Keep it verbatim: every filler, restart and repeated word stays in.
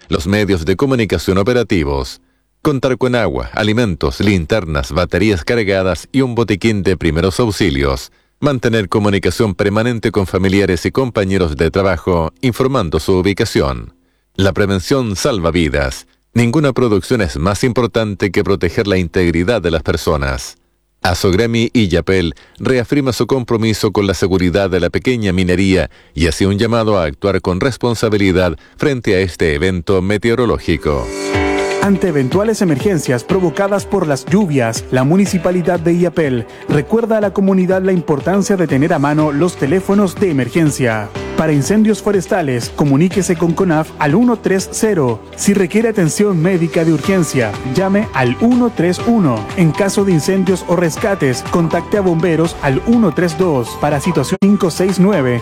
los medios de comunicación operativos. Contar con agua, alimentos, linternas, baterías cargadas y un botiquín de primeros auxilios. Mantener comunicación permanente con familiares y compañeros de trabajo, informando su ubicación. La prevención salva vidas. Ninguna producción es más importante que proteger la integridad de las personas. Asogremi y Yapel reafirma su compromiso con la seguridad de la pequeña minería y hace un llamado a actuar con responsabilidad frente a este evento meteorológico. Ante eventuales emergencias provocadas por las lluvias, la Municipalidad de Illapel recuerda a la comunidad la importancia de tener a mano los teléfonos de emergencia. Para incendios forestales, comuníquese con CONAF al ciento treinta. Si requiere atención médica de urgencia, llame al ciento treinta y uno. En caso de incendios o rescates, contacte a bomberos al ciento treinta y dos. Para situación cinco seis nueve.